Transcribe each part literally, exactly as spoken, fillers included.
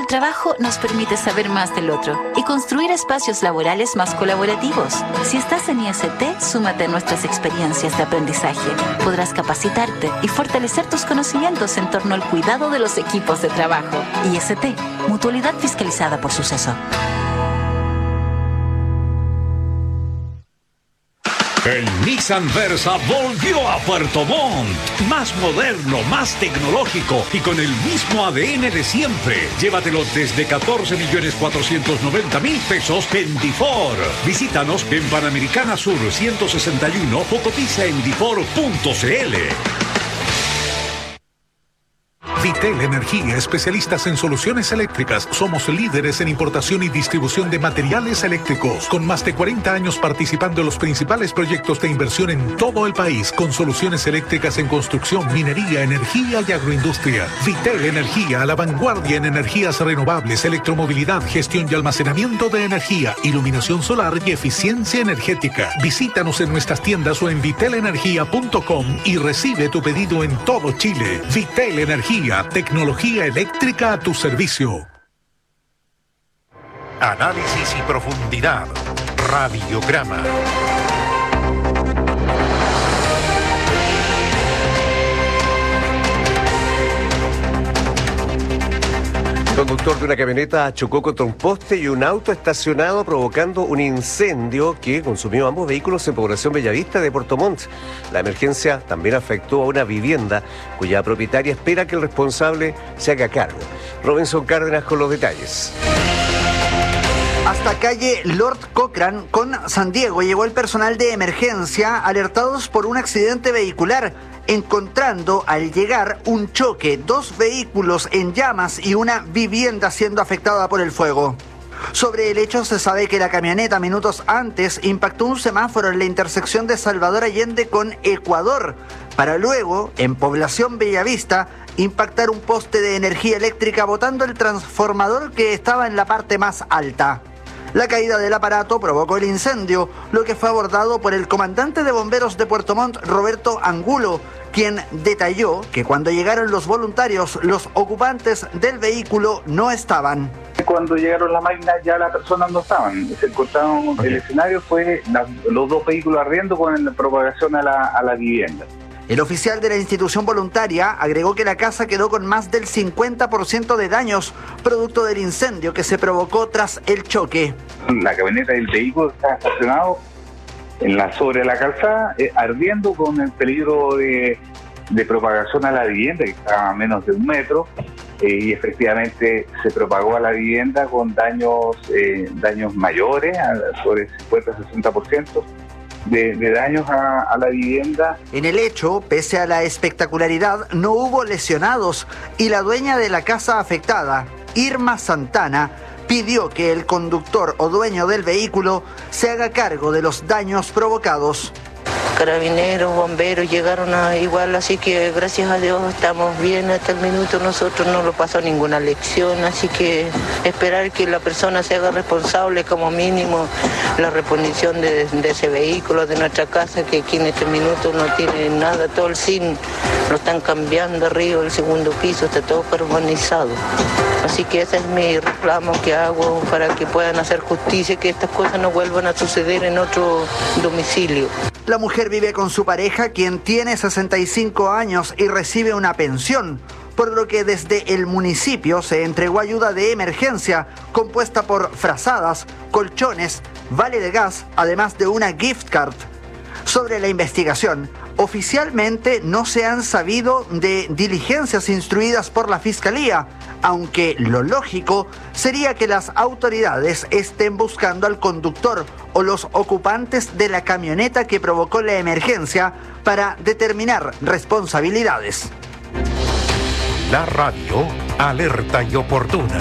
el trabajo nos permite saber más del otro y construir espacios laborales más colaborativos. Si estás en I S T, súmate a nuestras experiencias de aprendizaje. Podrás capacitarte y fortalecer tus conocimientos en torno al cuidado de los equipos de trabajo. I S T, Mutualidad Fiscalizada por Suceso. El Nissan Versa volvió a Puerto Montt. Más moderno, más tecnológico y con el mismo A D N de siempre. Llévatelo desde catorce millones cuatrocientos noventa mil pesos en Difor. Visítanos en Panamericana Sur ciento sesenta y uno o cotiza en difor punto c l. Vitel Energía, especialistas en soluciones eléctricas. Somos líderes en importación y distribución de materiales eléctricos, con más de cuarenta años participando en los principales proyectos de inversión en todo el país, con soluciones eléctricas en construcción, minería, energía y agroindustria. Vitel Energía, a la vanguardia en energías renovables, electromovilidad, gestión y almacenamiento de energía, iluminación solar y eficiencia energética. Visítanos en nuestras tiendas o en vitel energía punto com y recibe tu pedido en todo Chile. Vitel Energía, tecnología eléctrica a tu servicio. Análisis y profundidad. Radiograma. El conductor de una camioneta chocó contra un poste y un auto estacionado, provocando un incendio que consumió ambos vehículos en población Bellavista de Puerto Montt. La emergencia también afectó a una vivienda cuya propietaria espera que el responsable se haga cargo. Robinson Cárdenas con los detalles. Hasta calle Lord Cochrane con San Diego llegó el personal de emergencia alertados por un accidente vehicular, encontrando al llegar un choque, dos vehículos en llamas y una vivienda siendo afectada por el fuego. Sobre el hecho se sabe que la camioneta minutos antes impactó un semáforo en la intersección de Salvador Allende con Ecuador, para luego, en población Bellavista, impactar un poste de energía eléctrica botando el transformador que estaba en la parte más alta. La caída del aparato provocó el incendio, lo que fue abordado por el comandante de bomberos de Puerto Montt, Roberto Angulo, quien detalló que cuando llegaron los voluntarios, los ocupantes del vehículo no estaban. Cuando llegaron las máquinas ya las personas no estaban, se encontraron, okay. El escenario fue la, los dos vehículos ardiendo con la propagación a la, a la vivienda. El oficial de la institución voluntaria agregó que la casa quedó con más del cincuenta por ciento de daños, producto del incendio que se provocó tras el choque. La camioneta del vehículo estaba estacionado en la, sobre la calzada, eh, ardiendo con el peligro de, de propagación a la vivienda, que estaba a menos de un metro, eh, y efectivamente se propagó a la vivienda con daños, eh, daños mayores, sobre cincuenta a sesenta por ciento. De, de daños a, a la vivienda. En el hecho, pese a la espectacularidad, no hubo lesionados y la dueña de la casa afectada, Irma Santana, pidió que el conductor o dueño del vehículo se haga cargo de los daños provocados. Carabineros, bomberos llegaron a igual, así que gracias a Dios estamos bien hasta el minuto. Nosotros no nos pasó ninguna lección, así que esperar que la persona se haga responsable, como mínimo la reposición de, de ese vehículo, de nuestra casa, que aquí en este minuto no tiene nada, todo el zinc lo están cambiando arriba, el segundo piso está todo carbonizado. Así que ese es mi reclamo que hago para que puedan hacer justicia, que estas cosas no vuelvan a suceder en otro domicilio. La mujer vive con su pareja, quien tiene sesenta y cinco años y recibe una pensión, por lo que desde el municipio se entregó ayuda de emergencia compuesta por frazadas, colchones, vale de gas, además de una gift card. Sobre la investigación, oficialmente no se han sabido de diligencias instruidas por la Fiscalía, aunque lo lógico sería que las autoridades estén buscando al conductor o los ocupantes de la camioneta que provocó la emergencia para determinar responsabilidades. La radio, alerta y oportuna.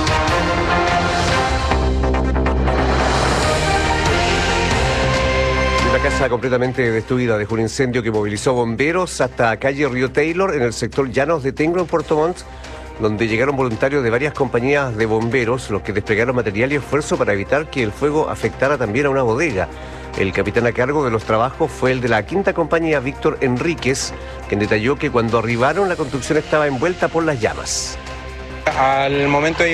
Una casa completamente destruida dejó un incendio que movilizó bomberos hasta calle Río Taylor en el sector Llanos de Tengro en Puerto Montt, donde llegaron voluntarios de varias compañías de bomberos, los que desplegaron material y esfuerzo para evitar que el fuego afectara también a una bodega. El capitán a cargo de los trabajos fue el de la quinta compañía, Víctor Enríquez, quien detalló que cuando arribaron la construcción estaba envuelta por las llamas. Al momento de